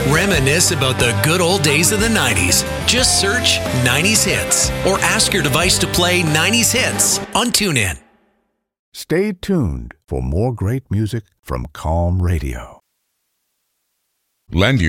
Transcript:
Reminisce about the good old days of the 90s. Just search 90s Hits or ask your device to play 90s Hits on TuneIn. Stay tuned for more great music from Calm Radio. Land